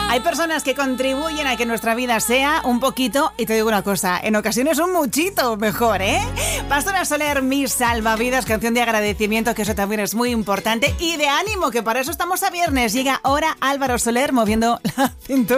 Hay personas que contribuyen a que nuestra vida sea un poquito, y te digo una cosa, en ocasiones un muchito mejor, ¿eh? Pastora Soler, Mis Salvavidas, canción de agradecimiento, que eso también es muy importante, y de ánimo, que para eso estamos a viernes. Llega ahora Álvaro Soler moviendo la cintura.